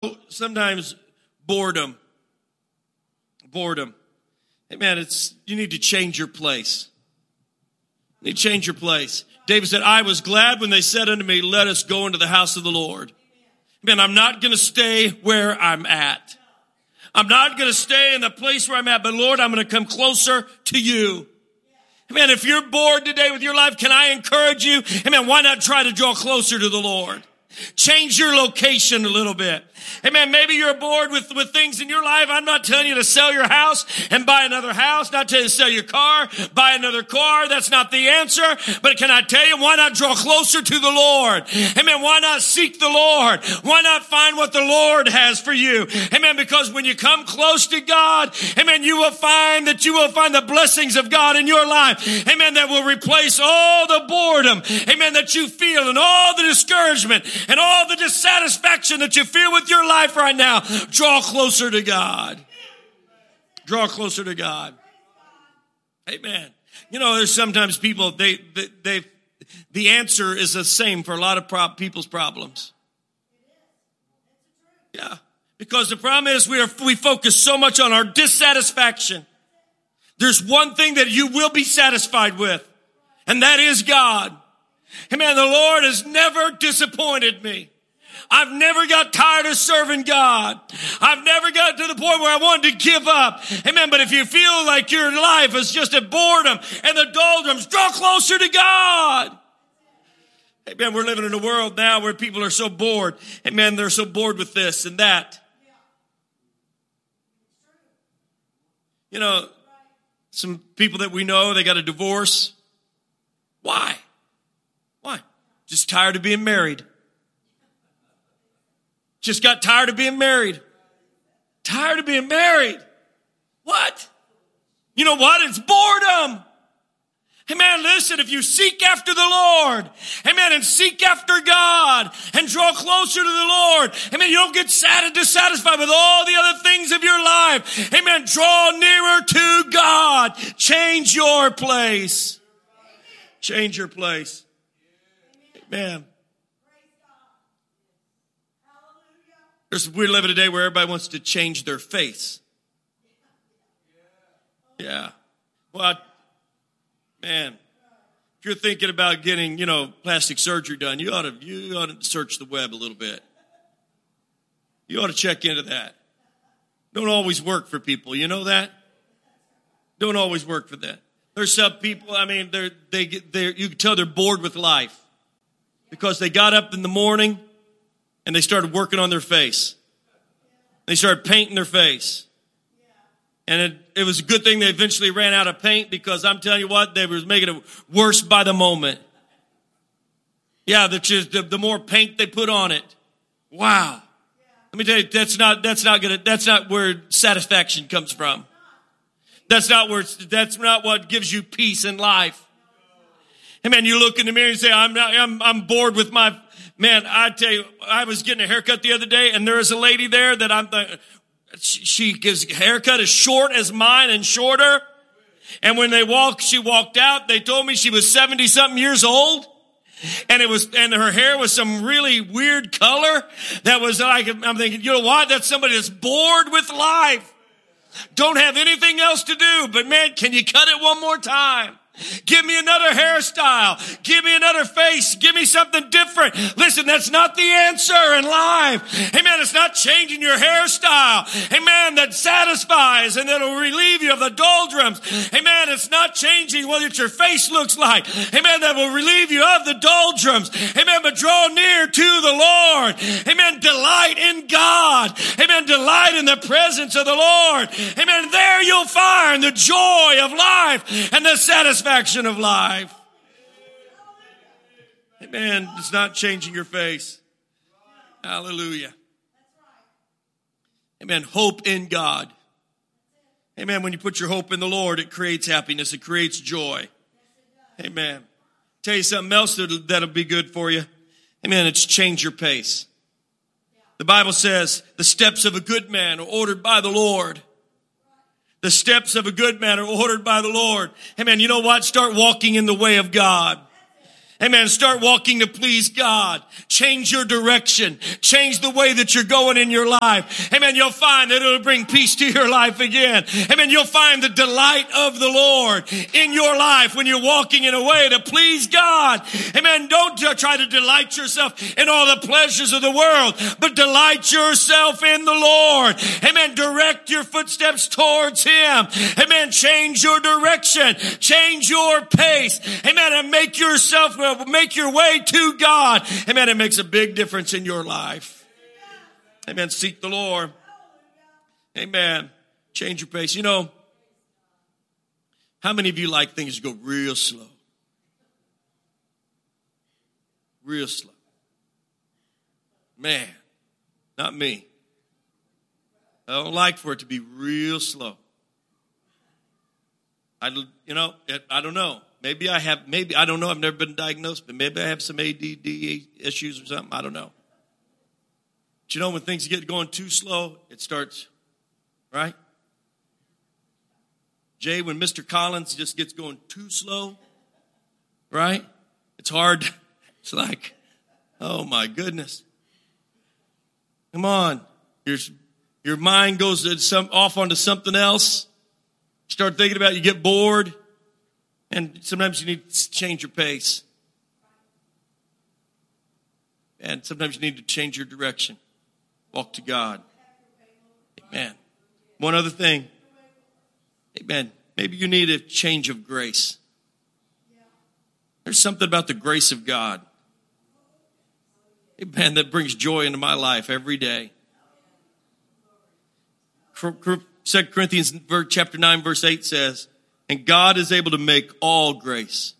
Sometimes boredom. Hey man, you need to change your place. You need to change your place. David said, I was glad when they said unto me, let us go into the house of the Lord. Man, I'm not going to stay where I'm at. I'm not going to stay in the place where I'm at, but Lord, I'm going to come closer to you. Man, if you're bored today with your life, can I encourage you? Hey man, why not try to draw closer to the Lord? Change your location a little bit. Hey man, maybe you're bored with things in your life. I'm not telling you to sell your house and buy another house. Not telling you to sell your car, buy another car. That's not the answer. But can I tell you, why not draw closer to the Lord? Hey man, why not seek the Lord? Why not find what the Lord has for you? Hey man, because when you come close to God, hey man, you will find the blessings of God in your life. Hey man, that will replace all the boredom. Hey man, that you feel and all the discouragement and all the dissatisfaction that you feel with your life right now. Draw closer to God. Draw closer to God. Amen. You know, there's sometimes people, the answer is the same for a lot of people's problems. Yeah. Because the problem is we focus so much on our dissatisfaction. There's one thing that you will be satisfied with, and that is God. Amen. The Lord has never disappointed me. I've never got tired of serving God. I've never got to the point where I wanted to give up. Amen. But if you feel like your life is just a boredom and the doldrums, draw closer to God. Amen. We're living in a world now where people are so bored. Amen. They're so bored with this and that. You know, some people that we know, they got a divorce. Why? Just tired of being married. Just got tired of being married. Tired of being married. What? You know what? It's boredom. Hey man, listen, if you seek after the Lord, amen, and seek after God and draw closer to the Lord, amen, you don't get dissatisfied with all the other things of your life. Amen, draw nearer to God. Change your place. Change your place. Amen. We're living a day where everybody wants to change their face. Yeah. Well, man, if you're thinking about getting, plastic surgery done, you ought to search the web a little bit. You ought to check into that. Don't always work for people. You know that? Don't always work for that. There's some people, you can tell they're bored with life because they got up in the morning and they started working on their face. They started painting their face. And it was a good thing they eventually ran out of paint, because I'm telling you what, they was making it worse by the moment. Yeah, the more paint they put on it. Wow. Let me tell you, that's not where satisfaction comes from. That's not what gives you peace in life. Hey man, you look in the mirror and say, I'm bored with my, man, I tell you, I was getting a haircut the other day, and there is a lady there that she gives a haircut as short as mine and shorter. And when she walked out, they told me she was 70 something years old. And her hair was some really weird color that was like, I'm thinking, you know what? That's somebody that's bored with life. Don't have anything else to do, but man, can you cut it one more time? Give me another hairstyle. Give me another face. Give me something different. Listen, that's not the answer in life. Amen. It's not changing your hairstyle. Amen. That satisfies and that'll relieve you of the doldrums. Amen. It's not changing what your face looks like. Amen. That will relieve you of the doldrums. Amen. But draw near to the Lord. Amen. Delight in God. Amen. Delight in the presence of the Lord. Amen. There you'll find the joy of life and the satisfaction of life. Amen. It's not changing your face. Hallelujah. Amen. Hope in God. Amen. When you put your hope in the Lord, it creates happiness. It creates joy. Amen. Tell you something else that'll be good for you. Amen. It's change your pace. The Bible says the steps of a good man are ordered by the Lord. The steps of a good man are ordered by the Lord. Hey man, you know what? Start walking in the way of God. Amen. Start walking to please God. Change your direction. Change the way that you're going in your life. Amen. You'll find that it'll bring peace to your life again. Amen. You'll find the delight of the Lord in your life when you're walking in a way to please God. Amen. Don't try to delight yourself in all the pleasures of the world, but delight yourself in the Lord. Amen. Direct your footsteps towards Him. Amen. Change your direction. Change your pace. Amen. And make your way to God. Amen. It makes a big difference in your life. Amen. Seek the Lord. Amen. Change your pace. You know, how many of you like things to go real slow? Real slow. Man, not me. I don't like for it to be real slow. I don't know. Maybe I don't know. I've never been diagnosed, but maybe I have some ADD issues or something. I don't know. But you know, when things get going too slow, it starts, right? Jay, when Mr. Collins just gets going too slow, right? It's hard. It's like, oh my goodness. Come on. Your mind goes off onto something else. You start thinking about it, you get bored. And sometimes you need to change your pace. And sometimes you need to change your direction. Walk to God. Amen. One other thing. Amen. Maybe you need a change of grace. There's something about the grace of God. Amen. That brings joy into my life every day. 2 Corinthians chapter 9 verse 8 says, and God is able to make all grace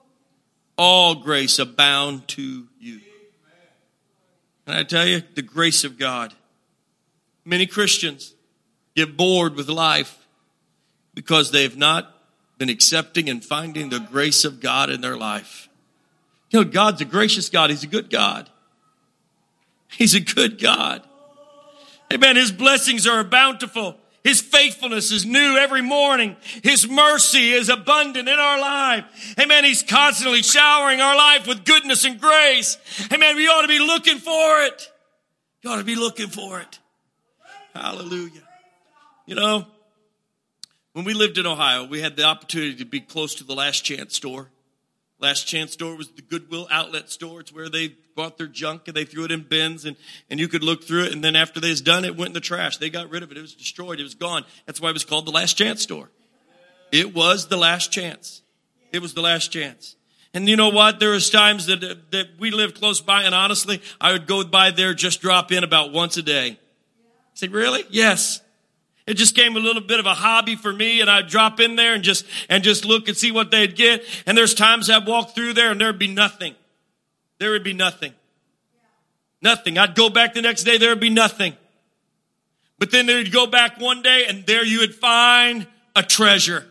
abound to you. And I tell you, the grace of God. Many Christians get bored with life because they've not been accepting and finding the grace of God in their life. You know, God's a gracious God. He's a good God. He's a good God. Amen. His blessings are bountiful. His faithfulness is new every morning. His mercy is abundant in our life. Amen. He's constantly showering our life with goodness and grace. Amen. We ought to be looking for it. You ought to be looking for it. Hallelujah. You know, when we lived in Ohio, we had the opportunity to be close to the Last Chance store. Last Chance store was the Goodwill outlet store. It's where they bought their junk and they threw it in bins and you could look through it. And then after they was done, it went in the trash. They got rid of it. It was destroyed. It was gone. That's why it was called the Last Chance store. It was the last chance. It was the last chance. And you know what? There was times that we lived close by, and honestly, I would go by there, just drop in about once a day. Say, really? Yes. It just came a little bit of a hobby for me, and I'd drop in there and just look and see what they'd get. And there's times I'd walk through there and there'd be nothing. There would be nothing. Nothing. I'd go back the next day, there would be nothing. But then they'd go back one day and there you would find a treasure.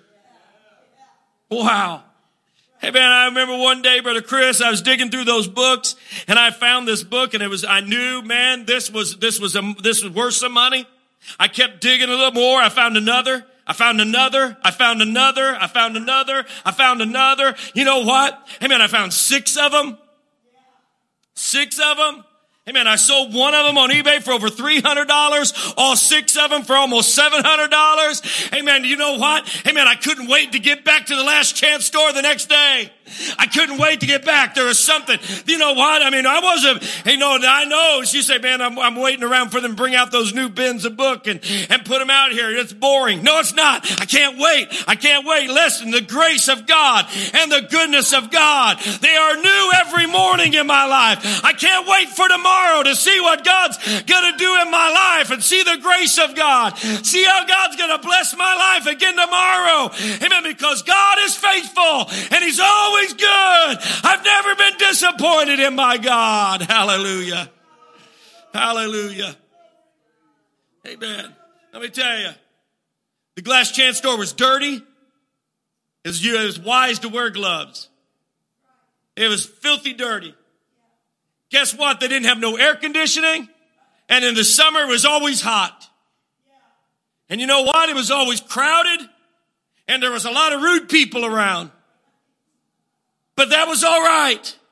Wow. Hey man, I remember one day, Brother Chris, I was digging through those books and I found this book and I knew, man, this was worth some money. I kept digging a little more. I found another. I found another. I found another. I found another. I found another. You know what? Hey man, I found 6 of them. 6 of them. Hey man, I sold one of them on eBay for over $300. All 6 of them for almost $700. Hey man, you know what? Hey man, I couldn't wait to get back to the Last Chance store the next day. I couldn't wait to get back. There was something. You know what? I mean, I wasn't, I know. She said, man, I'm waiting around for them to bring out those new bins of book and put them out here. It's boring. No, it's not. I can't wait. I can't wait. Listen, the grace of God and the goodness of God, they are new every morning in my life. I can't wait for tomorrow to see what God's going to do in my life and see the grace of God. See how God's going to bless my life again tomorrow. Amen. Because God is faithful and He's always good. I've never been disappointed in my God. Hallelujah. Hallelujah. Amen. Let me tell you, the Last Chance store was dirty. It was wise to wear gloves. It was filthy dirty. Guess what? They didn't have no air conditioning. And in the summer, it was always hot. And you know what? It was always crowded. And there was a lot of rude people around. But that was all right.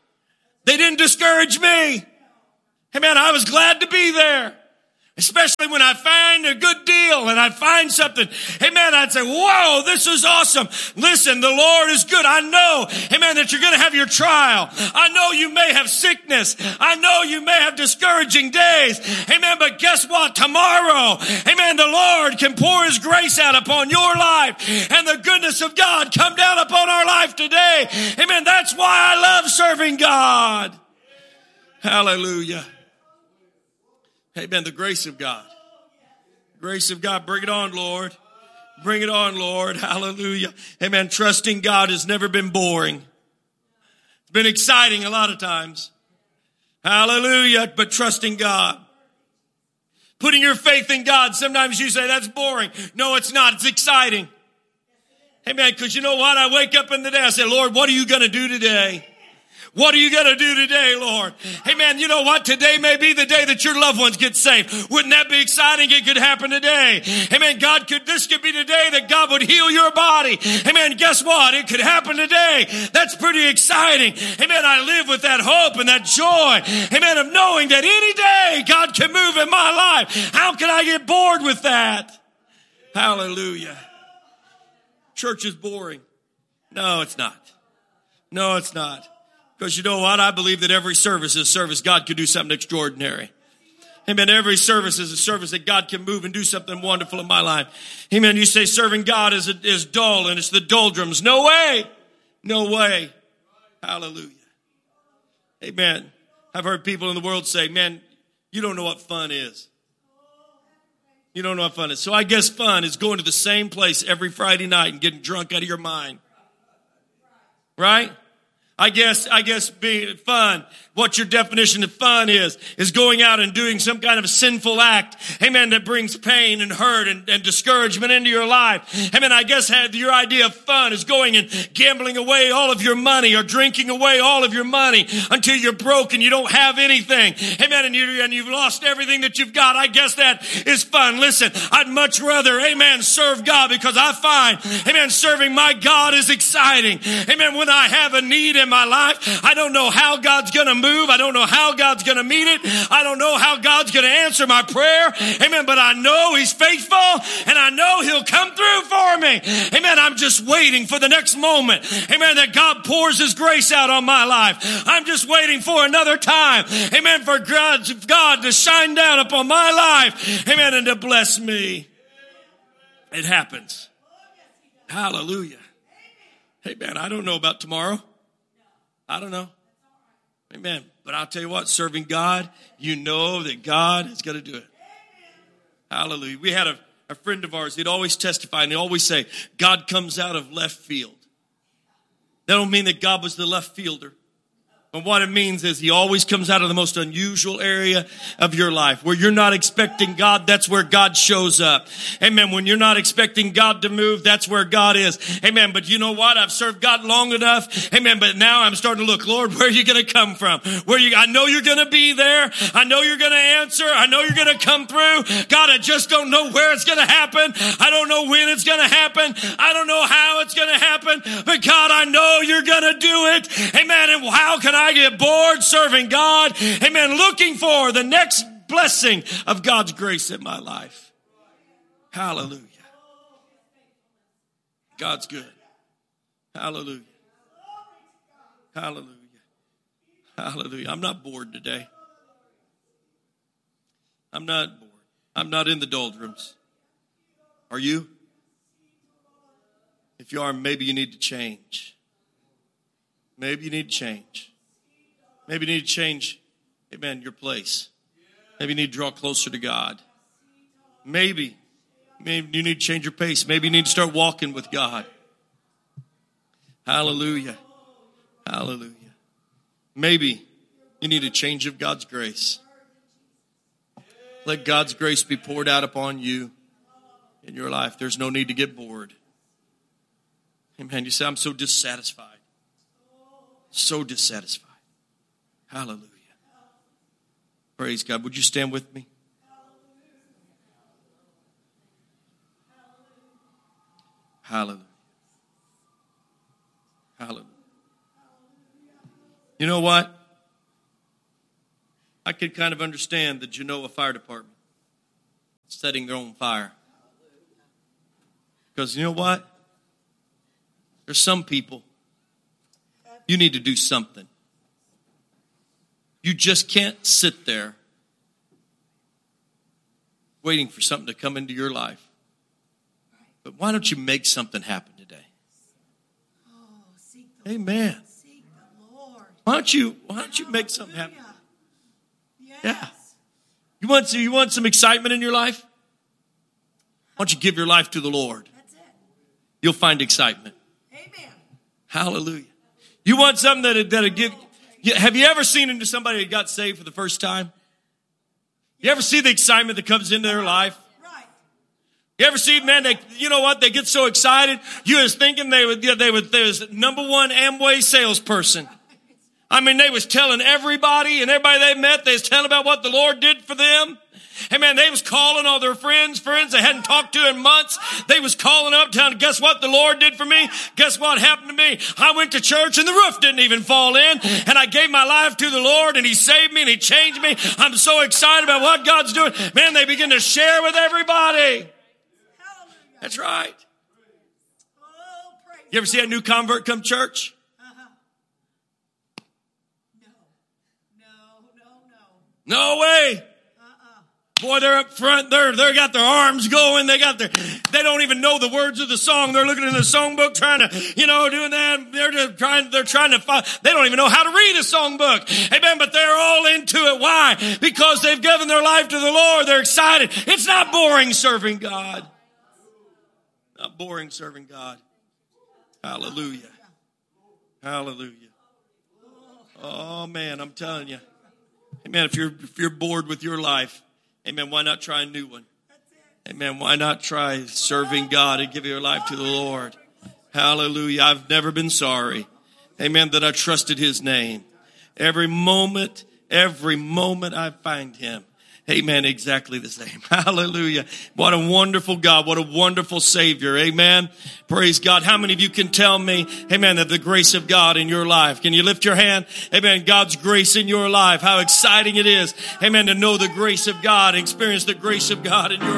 They didn't discourage me. Amen. I was glad to be there. Especially when I find a good deal and I find something. Amen. I'd say, whoa, this is awesome. Listen, the Lord is good. I know, amen, that you're going to have your trial. I know you may have sickness. I know you may have discouraging days. Amen. But guess what? Tomorrow, amen, the Lord can pour his grace out upon your life and the goodness of God come down upon our life today. Amen. That's why I love serving God. Hallelujah. Amen. The grace of God. Grace of God. Bring it on, Lord. Bring it on, Lord. Hallelujah. Amen. Trusting God has never been boring. It's been exciting a lot of times. Hallelujah. But trusting God. Putting your faith in God. Sometimes you say that's boring. No, it's not. It's exciting. Amen. Because you know what? I wake up in the day. I say, Lord, what are you going to do today? What are you going to do today, Lord? Amen. You know what? Today may be the day that your loved ones get saved. Wouldn't that be exciting? It could happen today. Amen. This could be the day that God would heal your body. Amen. Guess what? It could happen today. That's pretty exciting. Amen. I live with that hope and that joy. Amen. Of knowing that any day God can move in my life. How can I get bored with that? Hallelujah. Church is boring. No, it's not. No, it's not. Because you know what? I believe that every service is a service God could do something extraordinary. Amen. Every service is a service that God can move and do something wonderful in my life. Amen. You say serving God is dull and it's the doldrums. No way. No way. Hallelujah. Amen. I've heard people in the world say, man, you don't know what fun is. You don't know what fun is. So I guess fun is going to the same place every Friday night and getting drunk out of your mind. Right? I guess being fun, what your definition of fun is going out and doing some kind of sinful act, amen, that brings pain and hurt and discouragement into your life. Amen, I guess your idea of fun is going and gambling away all of your money or drinking away all of your money until you're broke and you don't have anything. Amen, and you've lost everything that you've got. I guess that is fun. Listen, I'd much rather, amen, serve God because I find, amen, serving my God is exciting. Amen, when I have a need in my life, I don't know how God's going to move. I don't know how God's going to meet it. I don't know how God's going to answer my prayer. Amen. But I know he's faithful and I know he'll come through for me. Amen. I'm just waiting for the next moment. Amen. That God pours his grace out on my life. I'm just waiting for another time. Amen. For God to shine down upon my life. Amen. And to bless me. It happens. Hallelujah. Amen. I don't know about tomorrow. I don't know. Amen. But I'll tell you what, serving God, you know that God is going to do it. Hallelujah. We had a friend of ours, he'd always testify and he'd always say, God comes out of left field. That don't mean that God was the left fielder. But what it means is he always comes out of the most unusual area of your life. Where you're not expecting God, that's where God shows up. Amen. When you're not expecting God to move, that's where God is. Amen. But you know what? I've served God long enough. Amen. But now I'm starting to look, Lord, where are you going to come from? I know you're going to be there. I know you're going to answer. I know you're going to come through. God, I just don't know where it's going to happen. I don't know when it's going to happen. I don't know how it's going to happen. But God, I know you're going to do it. Amen. And how can I get bored serving God? Amen. Looking for the next blessing of God's grace in my life. Hallelujah. God's good. Hallelujah. Hallelujah. Hallelujah. I'm not bored today. I'm not bored. I'm not in the doldrums. Are you? If you are, maybe you need to change. Maybe you need to change. Maybe you need to change, amen, your place. Maybe you need to draw closer to God. Maybe you need to change your pace. Maybe you need to start walking with God. Hallelujah. Hallelujah. Maybe you need a change of God's grace. Let God's grace be poured out upon you in your life. There's no need to get bored. Amen. You say, I'm so dissatisfied. So dissatisfied. Hallelujah. Praise God. Would you stand with me? Hallelujah. Hallelujah. You know what? can kind of understand the Genoa Fire Department setting their own fire. Because you know what? There's some people, you need to do something. You just can't sit there waiting for something to come into your life. But why don't you make something happen today? Amen. Why don't you make something happen? Yeah. You want some excitement in your life? Why don't you give your life to the Lord? You'll find excitement. Amen. Hallelujah. You want something that'll give. Have you ever seen into somebody that got saved for the first time? You ever see the excitement that comes into their life? Right. You ever see, man, you know what? They get so excited. You was thinking they was number one Amway salesperson. I mean, they was telling everybody and everybody they met, they was telling about what the Lord did for them. Hey, man, they was calling all their friends they hadn't talked to in months. They was calling up, telling, guess what the Lord did for me? Guess what happened to me? I went to church and the roof didn't even fall in. And I gave my life to the Lord and He saved me and He changed me. I'm so excited about what God's doing. Man, they begin to share with everybody. That's right. You ever see a new convert come to church? No way. Boy, they're up front. They got their arms going. They don't even know the words of the song. They're looking in the songbook, trying to, doing that. They're trying to find. They don't even know how to read a songbook. Amen. But they're all into it. Why? Because they've given their life to the Lord. They're excited. It's not boring serving God. Not boring serving God. Hallelujah. Hallelujah. Oh man, I'm telling you. Amen. If you're bored with your life, amen, why not try a new one? Amen. Why not try serving God and give your life to the Lord? Hallelujah. I've never been sorry. Amen. That I trusted His name. Every moment I find Him. Amen. Exactly the same. Hallelujah. What a wonderful God. What a wonderful Savior. Amen. Praise God. How many of you can tell me, amen, that the grace of God in your life? Can you lift your hand? Amen. God's grace in your life. How exciting it is. Amen. To know the grace of God, experience the grace of God in your life.